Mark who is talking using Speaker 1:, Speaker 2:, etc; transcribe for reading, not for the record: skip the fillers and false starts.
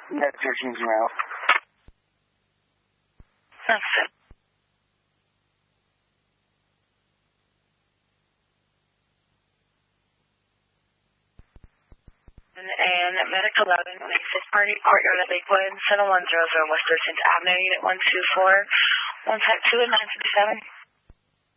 Speaker 1: Yeah, 13 email.
Speaker 2: That's it. And Medic 11, make 6th Party Courtyard at Lakewood, 7100 West 13th Avenue, Unit 124, 1 Type 2 at 957.